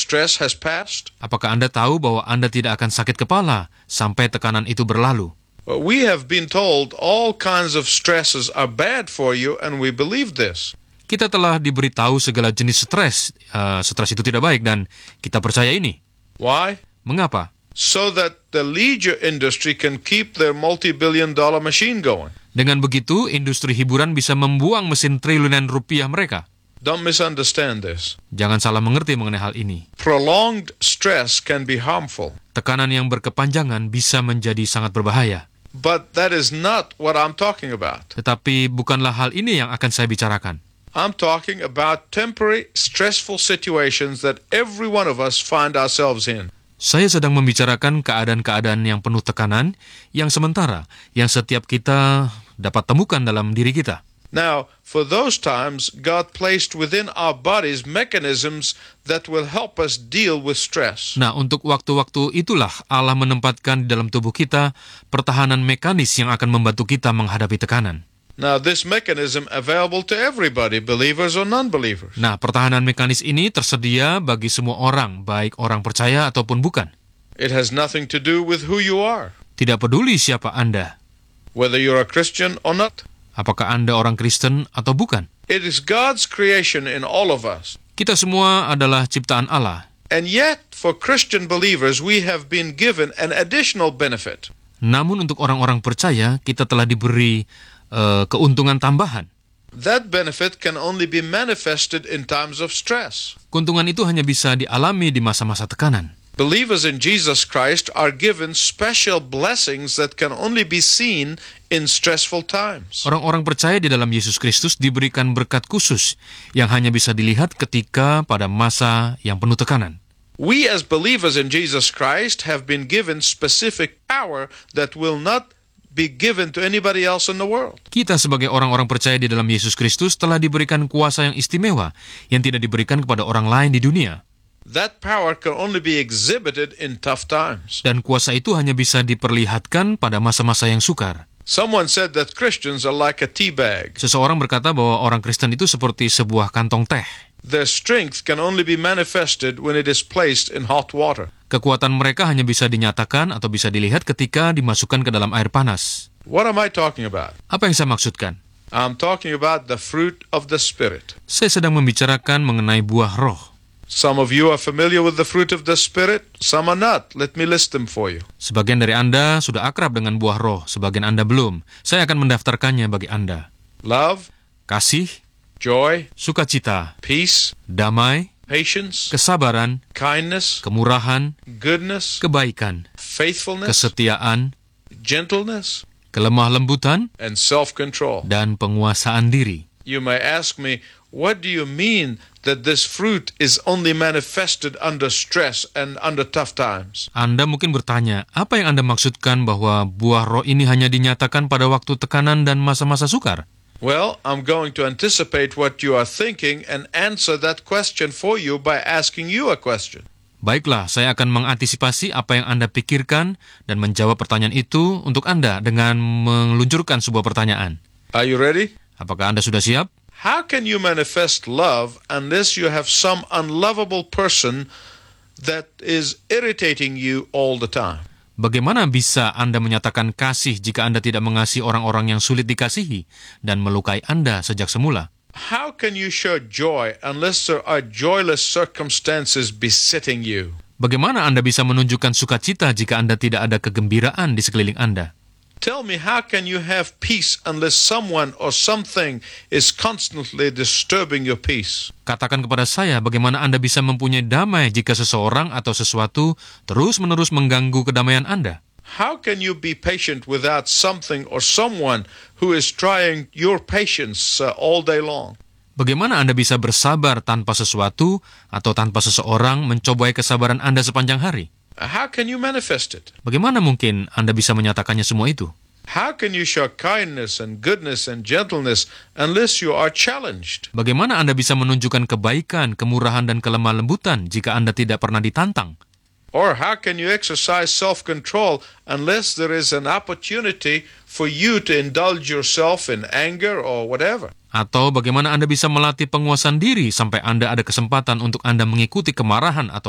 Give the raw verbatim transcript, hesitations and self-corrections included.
stress has passed? Apakah Anda tahu bahwa Anda tidak akan sakit kepala sampai tekanan itu berlalu? Well, we have been told all kinds of stresses are bad for you, and we believe this. Kita telah diberitahu segala jenis stres. Uh, stres itu tidak baik dan kita percaya ini. Why? Mengapa? So that the leisure industry can keep their multi-billion dollar machine going. Dengan begitu, industri hiburan bisa membuang mesin triliunan rupiah mereka. Don't misunderstand this. Jangan salah mengerti mengenai hal ini. Prolonged stress can be harmful. Tekanan yang berkepanjangan bisa menjadi sangat berbahaya. But that is not what I'm talking about. Tetapi bukanlah hal ini yang akan saya bicarakan. I'm talking about temporary, stressful situations that every one of us find ourselves in. Saya sedang membicarakan keadaan-keadaan yang penuh tekanan, yang sementara, yang setiap kita dapat temukan dalam diri kita. Now, for those times, God placed within our bodies mechanisms that will help us deal with stress. Nah, untuk waktu-waktu itulah Allah menempatkan di dalam tubuh kita pertahanan mekanis yang akan membantu kita menghadapi tekanan. Now, this mechanism available to everybody, believers or non-believers. Nah, pertahanan mekanis ini tersedia bagi semua orang, baik orang percaya ataupun bukan. It has nothing to do with who you are, Tidak peduli siapa Anda, whether you're a Christian or not. apakah Anda orang Kristen atau bukan. It is God's creation in all of us. Kita semua adalah ciptaan Allah. And yet, for Christian believers, we have been given an additional benefit. Namun untuk orang-orang percaya, kita telah diberi uh, keuntungan tambahan. That benefit can only be manifested in times of stress. Keuntungan itu hanya bisa dialami di masa-masa tekanan. Believers in Jesus Christ are given special blessings that can only be seen in stressful times. Orang-orang percaya di dalam Yesus Kristus diberikan berkat khusus yang hanya bisa dilihat ketika pada masa yang penuh tekanan. We as believers in Jesus Christ have been given specific power that will not be given to anybody else in the world. Kita sebagai orang-orang percaya di dalam Yesus Kristus telah diberikan kuasa yang istimewa yang tidak diberikan kepada orang lain di dunia. That power can only be exhibited in tough times. Dan kuasa itu hanya bisa diperlihatkan pada masa-masa yang sukar. Someone said that Christians are like a tea bag. Seseorang berkata bahwa orang Kristen itu seperti sebuah kantong teh. Their strength can only be manifested when it is placed in hot water. Kekuatan mereka hanya bisa dinyatakan atau bisa dilihat ketika dimasukkan ke dalam air panas. What am I talking about? Apa yang saya maksudkan? I'm talking about the fruit of the Spirit. Saya sedang membicarakan mengenai buah roh. Some of you are familiar with the fruit of the Spirit, some are not. Let me list them for you. Sebagian dari Anda sudah akrab dengan buah roh, sebagian Anda belum. Saya akan mendaftarkannya bagi Anda. Love, Kasih, joy, sukacita, peace, damai, patience, kesabaran, kindness, kemurahan, goodness, kebaikan, faithfulness, kesetiaan, gentleness, kelemah lembutan, and self-control. dan penguasaan diri. You may ask me, what do you mean that this fruit is only manifested under stress and under tough times? Anda mungkin bertanya, apa yang Anda maksudkan bahwa buah roh ini hanya dinyatakan pada waktu tekanan dan masa-masa sukar? Well, I'm going to anticipate what you are thinking and answer that question for you by asking you a question. Baiklah, saya akan mengantisipasi apa yang Anda pikirkan dan menjawab pertanyaan itu untuk Anda dengan meluncurkan sebuah pertanyaan. Are you ready? Apakah Anda sudah siap? How can you manifest love unless you have some unlovable person that is irritating you all the time? Bagaimana bisa Anda menyatakan kasih jika Anda tidak mengasihi orang-orang yang sulit dikasihi dan melukai Anda sejak semula? How can you show joy unless there are joyless circumstances besetting you? Bagaimana Anda bisa menunjukkan sukacita jika Anda tidak ada kegembiraan di sekeliling Anda? Tell me, how can you have peace unless someone or something is constantly disturbing your peace? Katakan kepada saya, bagaimana Anda bisa mempunyai damai jika seseorang atau sesuatu terus-menerus mengganggu kedamaian Anda? How can you be patient without something or someone who is trying your patience uh, all day long? Bagaimana Anda bisa bersabar tanpa sesuatu atau tanpa seseorang mencobai kesabaran Anda sepanjang hari? How can you manifest it? Bagaimana mungkin Anda bisa menyatakannya semua itu? How can you show kindness and goodness and gentleness unless you are challenged? Bagaimana Anda bisa menunjukkan kebaikan, kemurahan, dan kelemah lembutan jika Anda tidak pernah ditantang? Or how can you exercise self-control unless there is an opportunity for you to indulge yourself in anger or whatever? Atau bagaimana Anda bisa melatih penguasaan diri sampai Anda ada kesempatan untuk Anda mengikuti kemarahan atau